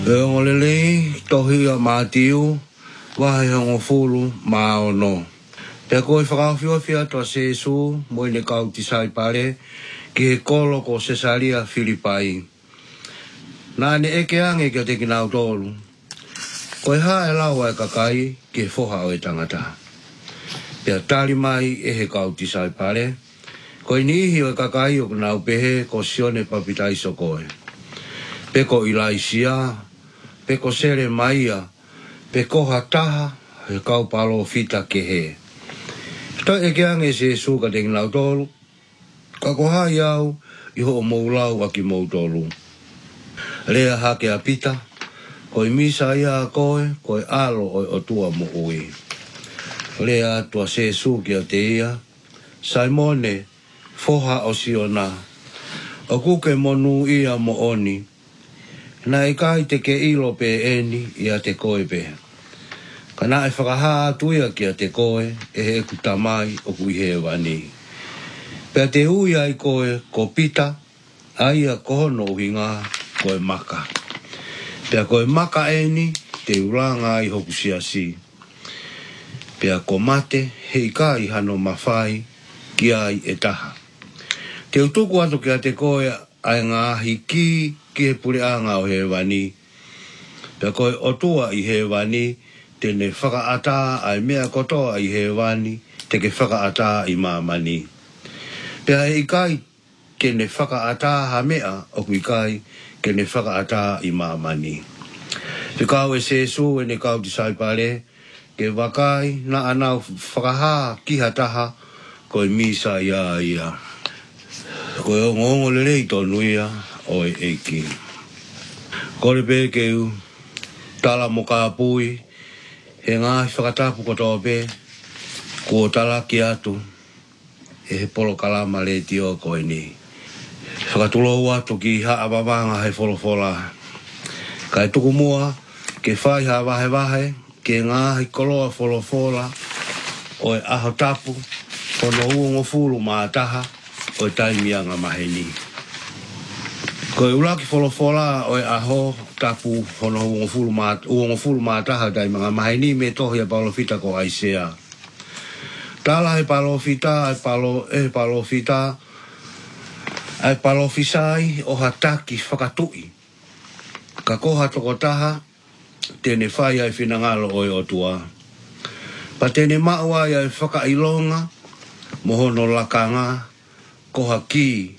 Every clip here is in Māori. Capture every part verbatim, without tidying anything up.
E ngolele tohi a mātiu, wahe hongo fulu maono. Pea koe whakawhiwa whia toa Sesu, moi ne kau tisai pare, ki he kolo ko Cesaria Filipai. Nā ne eke ange ki o te kinau tolu. Koe hae lawa e kakai, ki he foha o e tangata. Pea tali mai e he kau tisai pare, koe nihi o e kakai o kinau pehe ko sione papitai so koe. Peko ilaisia, peko sere maia, peko hataha, he kau palo fita ke he. Ta eke ange Sesu ka te kinau tolu, ka koha iau, iho o moulau aki mou tolu. Lea hake a pita, koe misa ia a koe, koe alo o o tua mo ui. Lea tua Sesu ki a te ia, Simone, foha o siona, o kuke monu ia mo oni, na e kai te ke ilo pe eni ia te koe pe. Kana e whakaha atuia ki a te koe, e he kutamai o kui he wani. Pea te hui ai koe, ko pita, aia kohono uhinga, koe maka. Pea koe maka eni, te uranga ai hoku siasi. Pea ko mate, hei kai hano mawhai, ki ai e taha. Te utuku atu ki a te koe, ai ngā ahi ki, ki he pure anga o he wani. Pea koe otua i he wani, tene whakaata ai mea kotoa i he wani, te ke whakaata i mamani. Pea hei kai, kene whakaata ha mea o kui kai, kene whakaata i mamani. Te kau e Sesu e ne kau tisai pare, ke wakai na anau whakaha ki hataha, koe misa ia ia. Koe o ngongo lelei tonu ia, o e eiki. Kore pe keu, tala mo ka pui, he ngāhi whakatapu kotoa pe, ko tala ki atu, e he polo kalama le tio koe ni. Whakatulo atu ki haa wawanga he wholofola. Kai tuku mua, ke whai haa wahe wahe, ke ngāhi koloa wholofola, o e aho tapu, kono uongo fulu mātaha, o e taimianga maheni. Koe ulaki wholofola o e aho tapu hono uongo fulu mātaha, uongo fulu mātaha taimanga maheni me tohi a palofita ko aisea. Tala he palofita, e palo, e palofita, ai palofisai o hataki whakatui. Ka koha toko taha, tene whai ai whinangalo o e otua. Pa tene maua ai whakailonga, mohono lakanga, koha ki,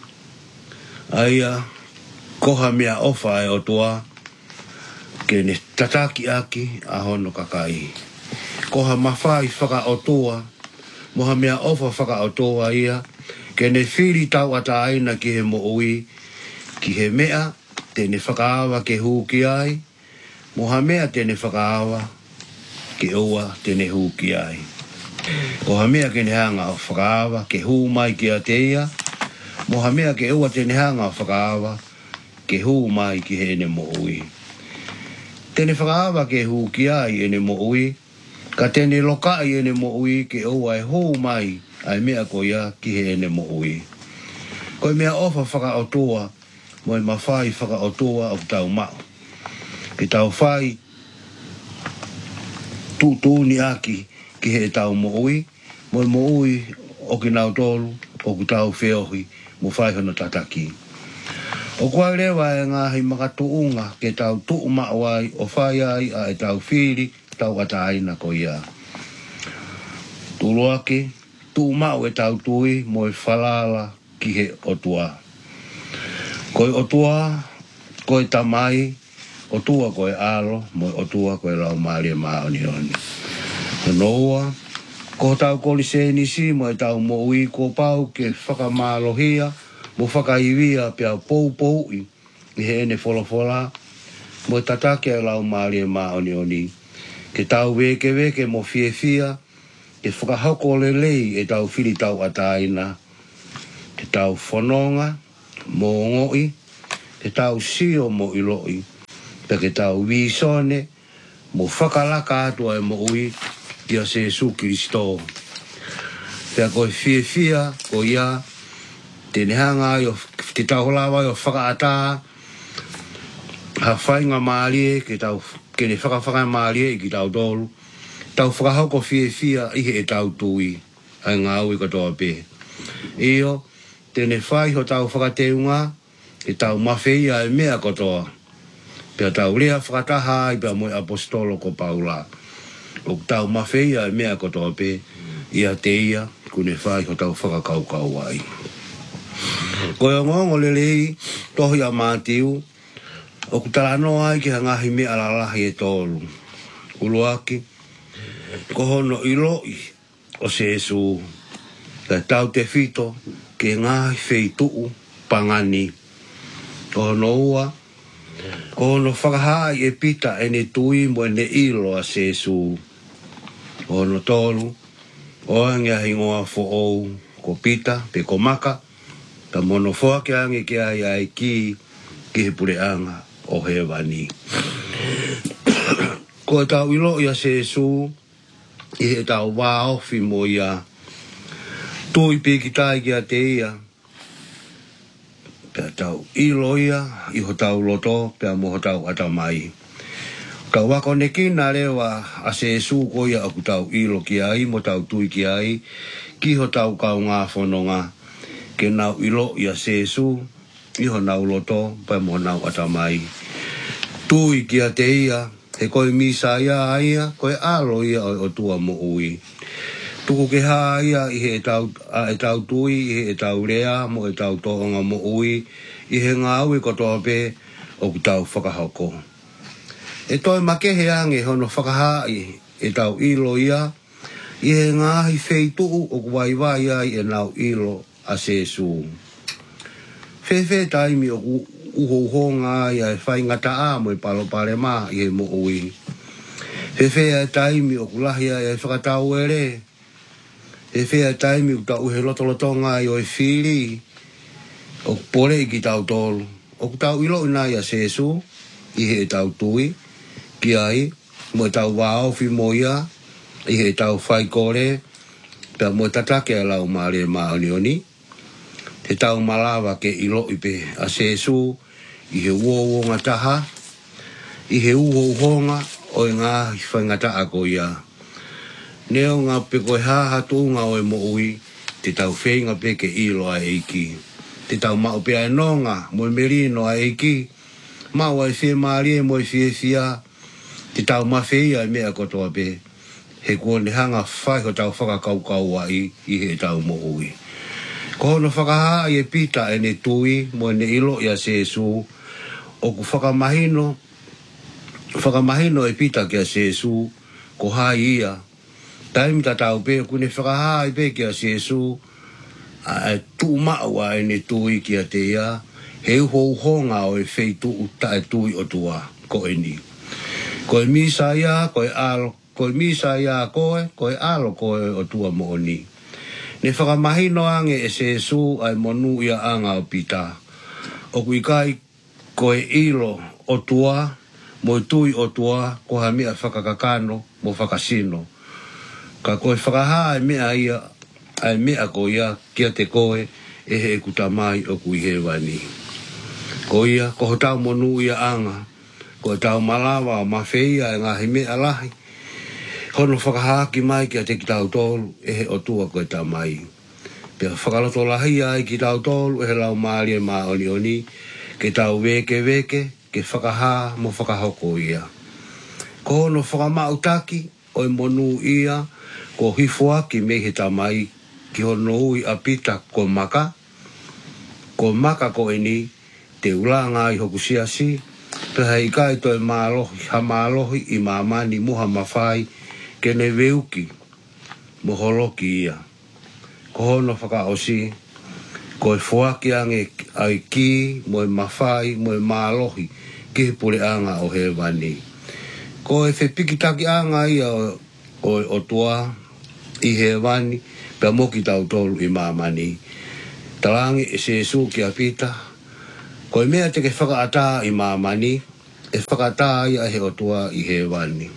aia, koha mea ofa e otua, kene tataki aki a hono kakai. Koha mawhai whaka otua, moha mea ofa whaka otua ia, kene whiri tau ata aina ki he mo ui, ki he mea, tene whakaawa ke hū ki ai, moha mea tene whakaawa, ke ua tene hū ki ai. Koha mea kene hanga o whakaawa, ke hū mai ki a te ia, moha mea ke ua tene hanga o whakaawa, ke hū mai ki he ne mo ui. Tene whakaawa ke hū ki ai e ne mo ui, ka tene lokai e ne mo ui, ke ua e hū mai, ai mea ko ia ki he ne mo ui. Koe mea ofa whaka otua, mo e mawhai whaka otua o tau mao. Ke tau whai tūtūni aki ki he tau mo ui, mo e mo ui o ki nau tolu, o ku tau whiohi, mo whai hono tataki. O kua rewa e ngāhi makatuunga ke tau tuu mao ai, o whai ai a e tau whiri, tau ata aina ko ia. Tulu aki, tu mau e tau tui mo e whalala ki he otua. Koe otua, koe tamai, otua koe alo, mo e otua koe lau maari e maoni oni. Noua, ko tau kolise nisi mo e tau mo ui ko pau ke whakamalohia, mo whakaiwia pia pou pou i, i he ene wholofola, mo e tatake e lau maari e maoni oni. Ke tau weke weke mo fie fia, ke whakahoko lelei e tau whiri tau ataina, ke tau whanonga, mo ngoi, ke tau sio mo iloi, pe ke tau wisone, mo whakalaka atua e mo ui, ia Sesu Kristo. Pea koe fie fia, ko ia, tene hanga ai o te tau lawa o whakaata, ha whainga maalie ke tau ke ne whakawhaka maalie ki tau tolu tau whakahoko fie fia ihe e tau tui ai ngā ui katoa pē io tene whai ho tau whakateunga e tau mawhia e mea kotoa pia tau lea whakataha i pia moe apostolo ko Paula o tau mawhia e mea kotoa pē ia te ia kune whai ho tau whakakaukau ai koe ngongo lelei tohi a mātiu o kutala no ai ki hangahi me alalahi e tolu uluaki ko hono iloi o se esu ka tau te fito ke ngahi feituu pangani ko hono ua ko hono whakahai e pita e ne tui mo e ne ilo a se esu ko hono tolu o angia hingoa fo ou ko pita pe ko maka ta mono foa ke ange ke ai ai ki ki he pure anga o he wani. Ko e tau ilo ia se su i he tau wā ofi mo ia tui piki tai ki a te ia pia tau ilo ia i ho tau loto pia mo ho tau atamai. Tau wako neki nā rewa a se su ko ia aku tau ilo ki ai mo tau tui ki ai ki ho tau kau ngā whanonga ke nau ilo ia se su iho nau loto pa mo nau atamai tui ki a te ia he koe misa ia ia koe alo ia o, o tua mo ui tuku ke ha ia i he tau, a, e tau tui i he tau rea mo e tau toonga mo ui i he ngā ui kotoa pe o ku tau whakahoko e toi make he ange hono whakahai e tau ilo ia i he ngāhi wheituu o ku waiwai ai e nau ilo a se su. Whewhe taimi o uho honga ia e whai ngata a mo e palo pare mā i he mo ui. Whewhe a taimi o kulahi a e whakatau ere. Whewhe a taimi o tau he lotolotonga i o e whiri o pore i ki tau tolu. O ku tau ilo ina ia se su i he tau tui ki ai mo e tau waofi mo ia i he tau whai kore pia mo e tatake a lau maare maoni oni. Te tau malawa ke ilo ipe a se su i he uo taha i he uho honga o e ngā whaingata ako ia. Neo ngā pe koe haha tūnga o e mo ui te tau whainga pe ke ilo a eiki. Te tau mao pe a nonga mo e merino a eiki. Mau ai whi maari e mo e whi fia te tau mawhia e mea kotoa pe. He kone hanga whai ho tau whakakaukau ai i he tau mo ui. Ko hono whakaha i e pita e ne tui mo e ne ilo i a se su o ku whakamahino whakamahino e pita ki a se su ko hai ia taimi ta tau pe kune whakaha i pe ki a se su a tu maua e ne tui ki a te ia he uho honga o e feitu uta e tui o tua ko e ni ko e misa ia ko e alo ko e misa ia koe ko e alo koe o tua mo o ni. Ne whakamahino ange e se su ai monu ia anga o pita. O kui kai koe ilo o tua, mo tui o tua, ko ha mea whakakakano, mo whakasino. Ka koe whakaha ai mea ia, ai mea ko ia, kia te koe, e he kutamai o kui he wani. Ko ia, ko ho tau monu ia anga, ko tau malawa o mawhia e ngahi mea lahi, hono whakahaki mai ki a te ki tau tolu e he o tua koe tā mai. Pea whakaloto lahi ai ki tau tolu e he lau maari e maa oni oni ke tau weke weke ke whakaha mo whakahoko ia. Ko hono whakamautaki o e monu ia ko hifuaki me he tā mai ki hono ui a pita ko maka. Ko maka ko e ni te ulanga i hoku siasi pe hei kai toi maalohi ha maalohi i maamani muha mawhai ke ne weuki mo holoki ia. Ko hono whakaosi, ko e whuaki ange ai ki, mo e mawhai, mo e maalohi, ki he pure anga o he wani. Ko e whepiki taki anga ia o, o, o tua i he wani, pia moki tau tolu i mamani. Talangi e se su ki a pita, ko e mea te ke whakaata i mamani, e whakaata ia he o tua i he wani.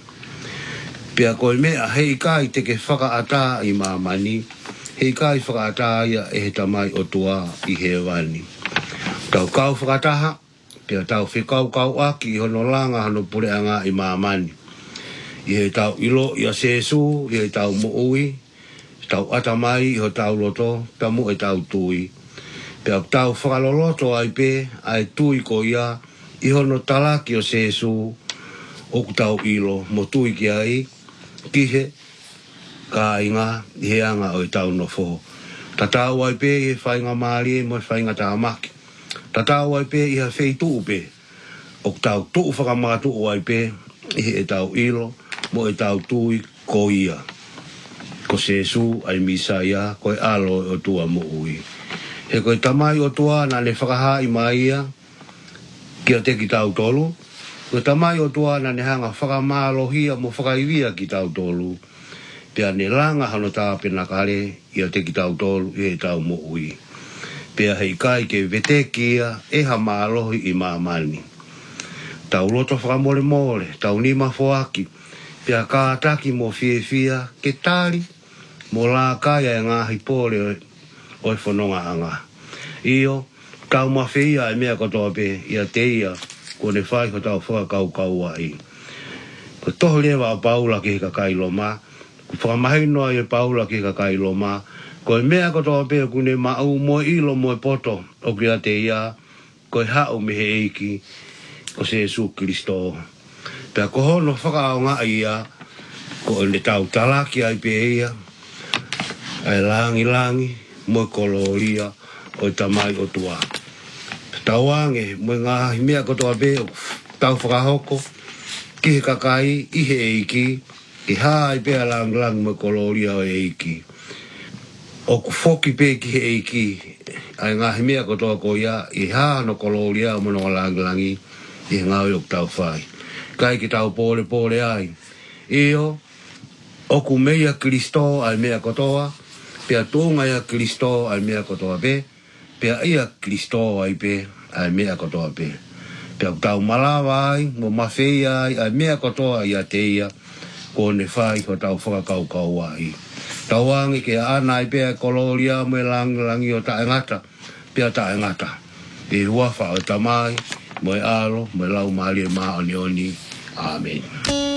Pia koe mea hei kai te ke whakaata i mamani, hei kai whakaata ia e he tamai o tua i he wani. Tau kau whakataha, Pia tau whikau kau aki i hono langa hano pure anga i mamani. I he tau ilo i a sesu, i he tau muui, tau atamai i ho tau loto, tamu e tau tui. Pia tau whakaloloto ai pe, ai tui ko ia, i hono talaki o sesu, o ku tau ilo, mo tui ki ai, kihe, ka inga, i he anga o i tau no fo. Ta tau ai pe, i he whainga maari, mo i whainga tāmaki. Ta tau ai pe, i he whei tuu pe, o ku tau tuu whakamatu o ai pe, i he tau ilo, mo i tau tui ko ia. Ko sesu ai misaia, ko e alo o tua mo ui. He koe tamai o tua na ne whakaha i maia, ki a te ki tau tolu. Koe tamai o tua na ne hanga whakamálohia mo whakaiwia ki tau tolu. Pea ne langa hano tā pena kare, i a te ki tau tolu, i he tau mo ui. Pea hei kai ke vete kia, e ha mālohi i mamani. Tau loto whakamole mole, tau nima foaki, pea kātaki mo fie fia, ke tari, mo la kaya e ngahi pole o, o e whanonga anga. Io, tau mawhia e mea katoa pe, ia te ia, ko ne whai ko tau whakakau kau ai. Ko toho lewa a paula ki hika kai loma, ko whakamahinoa i paula ki hika kai loma, ko e mea katoa pe ku ne mau mo ilo mo e poto, o ki a te ia, ko e hao me he eiki, ko se Jesu Kristo. Pea ko hono whakaonga ia, ko ne tau talaki ai pe ia, ai langi langi, mo koloria, o tamai o tua. Tauange, mo ngā mea kotoa pe, tau whakahoko, ki he kakai, i he eiki, ki hā i pea lang lang mo koloria o eiki. O ku foki pe ki he eiki, ai ngā mea kotoa ko ia, i hā no koloria o mono lang langi, i he ngāo i o tau whai. Kai ki tau pole pole ai. Io, o ku mea Kristo ai mea kotoa, pea tōnga ia Kristo ai mea kotoa pe, pea ia Kristo ai pe, ai mea kotoa pe. Pea tau malawa ai, mo mawhei ai, ai mea kotoa ia te ia, ko ne whai ko tau whakakau kau ai. Tau angi ke ana ai pea koloria mo e lang langi o tae ngata, pea tae ngata. E huafa o tamai, mo e alo, mo e lau maali e maa oni oni. Amen.